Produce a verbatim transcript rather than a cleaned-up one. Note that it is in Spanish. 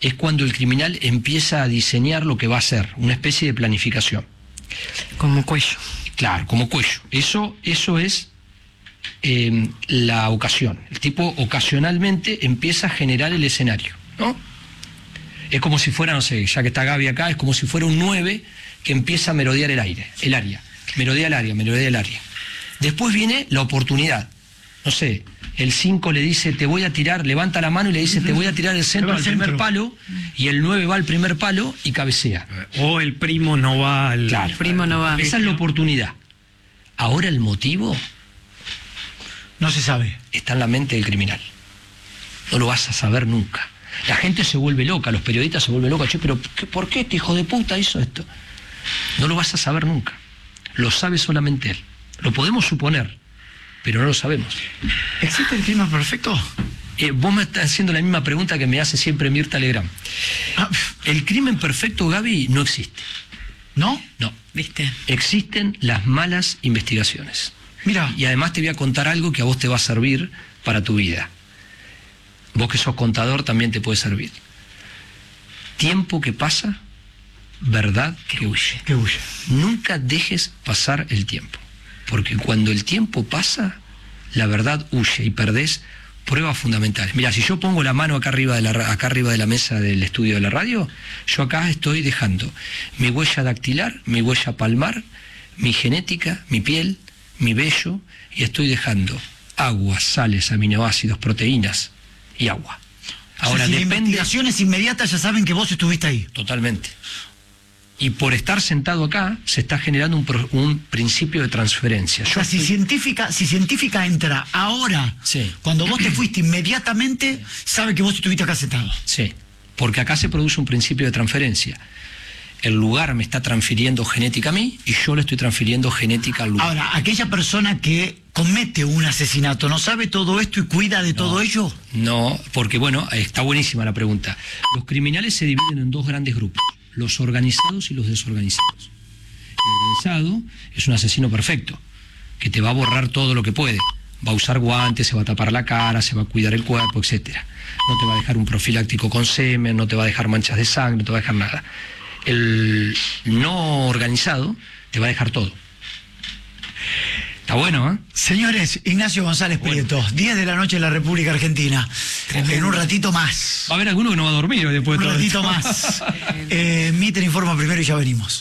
es cuando el criminal empieza a diseñar lo que va a hacer, una especie de planificación. Como cuello. Claro, como cuello. Eso, eso es eh, la ocasión. El tipo ocasionalmente empieza a generar el escenario, ¿no? Es como si fuera, no sé, ya que está Gaby acá, es como si fuera un nueve que empieza a merodear el aire, el área. Merodea el área, merodea el área. Después viene la oportunidad. No sé, el cinco le dice, te voy a tirar, levanta la mano y le dice, te voy a tirar el centro al primer palo, y el nueve va al primer palo y cabecea. O el primo no va al... Claro. El primo no va. Esa es la oportunidad. Ahora el motivo no se sabe. está en la mente del criminal. No lo vas a saber nunca. La gente se vuelve loca, los periodistas se vuelven locos. Che, pero ¿qué, ¿por qué este hijo de puta hizo esto? No lo vas a saber nunca. Lo sabe solamente él. Lo podemos suponer, pero no lo sabemos. ¿Existe el crimen perfecto? Eh, vos me estás haciendo la misma pregunta que me hace siempre Mirta Legrand. Ah, El crimen perfecto, Gaby, no existe. ¿no? No. ¿Viste? Existen las malas investigaciones. Mira. Y además te voy a contar algo que a vos te va a servir para tu vida. Vos que sos contador también te puede servir. Tiempo que pasa, verdad que huye. Que huye. Nunca dejes pasar el tiempo, porque cuando el tiempo pasa, la verdad huye y perdés pruebas fundamentales. Mira, si yo pongo la mano acá arriba de la, acá arriba de la mesa del estudio de la radio, yo acá estoy dejando mi huella dactilar, mi huella palmar, mi genética, mi piel, mi vello, y estoy dejando agua, sales, aminoácidos, proteínas y agua. Ahora, o sea, si depende... la investigación es inmediata, ya saben que vos estuviste ahí. Totalmente. Y por estar sentado acá, se está generando un, pro, un principio de transferencia. O Yo sea, si, estoy... científica, si científica entra ahora, sí. Cuando vos te fuiste inmediatamente, sabe que vos estuviste acá sentado. Sí, porque acá se produce un principio de transferencia. El lugar me está transfiriendo genética a mí y yo le estoy transfiriendo genética al lugar. Ahora, aquella persona que comete un asesinato, ¿no sabe todo esto y cuida de no, todo ello? No, porque bueno, está buenísima la pregunta. Los criminales se dividen en dos grandes grupos, los organizados y los desorganizados. El organizado es un asesino perfecto, que te va a borrar todo lo que puede. Va a usar guantes, se va a tapar la cara, se va a cuidar el cuerpo, etcétera. No te va a dejar un profiláctico con semen, no te va a dejar manchas de sangre, no te va a dejar nada. El no organizado te va a dejar todo. Está bueno, ¿eh? Señores, Ignacio González Prieto, bueno. diez de la noche en la República Argentina. Tremendo. En un ratito más. Va a haber alguno que no va a dormir después de un todo ratito esto. más. eh, Mitre informa primero y ya venimos.